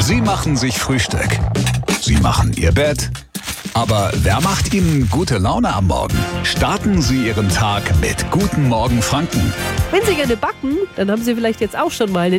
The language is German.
Sie machen sich Frühstück. Sie machen Ihr Bett. Aber wer macht Ihnen gute Laune am Morgen? Starten Sie Ihren Tag mit Guten Morgen Franken. Wenn Sie gerne backen, dann haben Sie vielleicht jetzt auch schon mal einen